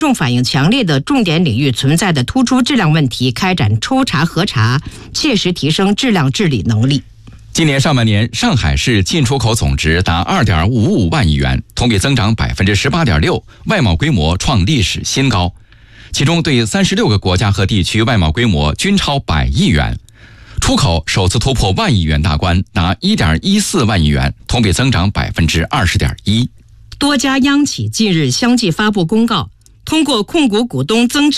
众反映强烈的重点领域存在的突出质量问题，开展抽查核查，切实提升质量治理能力。 今年上半年，上海市进出口总值达 2.55 万亿元，同比增长 18.6%， 外贸规模创历史新高。其中对36个国家和地区外贸规模均超100亿元，出口首次突破万亿元大关，达 1.14 万亿元，同比增长 20.1%。 多家央企近日相继发布公告，通过控股股东增持